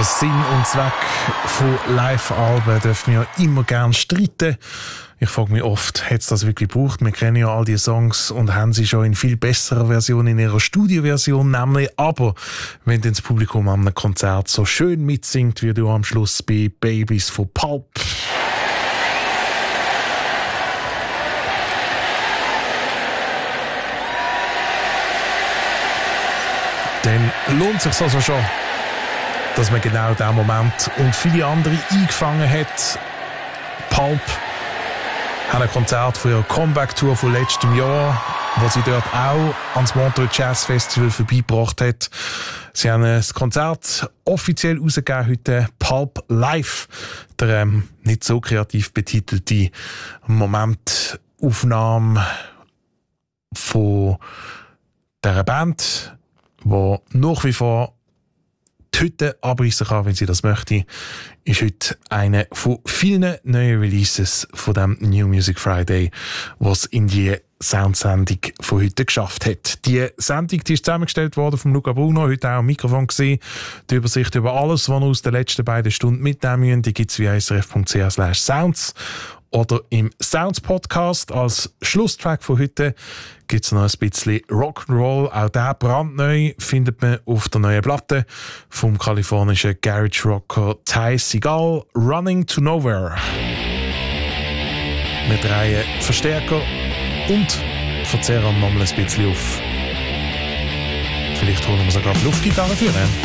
Sinn und Zweck von Live-Alben dürfen wir immer gerne streiten. Ich frage mich oft, hat es das wirklich gebraucht? Wir kennen ja all die Songs und haben sie schon in viel besserer Version, in ihrer Studioversion nämlich. Aber wenn dann das Publikum an einem Konzert so schön mitsingt, wie du am Schluss bei Babies von Pulp, dann lohnt es sich also schon, dass man genau diesen Moment und viele andere eingefangen hat. Pulp haben ein Konzert von ihrer Comeback-Tour von letztem Jahr, wo sie dort auch ans Montreux Jazz Festival vorbeigebracht hat. Sie haben das Konzert offiziell rausgegeben heute, Pulp Live, der nicht so kreativ betitelte Momentaufnahme von dieser Band, die nach wie vor die Hütte abreißen kann, wenn sie das möchte, ist heute eine von vielen neuen Releases von dem New Music Friday, was in die Soundsendung von heute geschafft hat. Die Sendung die ist zusammengestellt worden von Luca Bruno, heute auch am Mikrofon gesehen. Die Übersicht über alles, was wir aus den letzten beiden Stunden mitnehmen müssen, die gibt es via srf.ch/sounds oder im Sounds Podcast. Als Schlusstrack von heute gibt es noch ein bisschen Rock'n'Roll. Auch der brandneu findet man auf der neuen Platte vom kalifornischen Garage Rocker Ty Segall, Running to Nowhere. Wir drehen Verstärker und verzehren nochmal ein bisschen auf. Vielleicht holen wir sogar die Luftgitarre für.